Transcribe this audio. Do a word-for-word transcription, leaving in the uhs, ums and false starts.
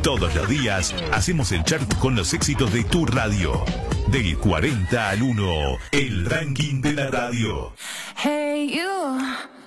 Todos los días hacemos el chart con los éxitos de tu radio. Del cuarenta al uno, el ranking de la radio. Hey, you.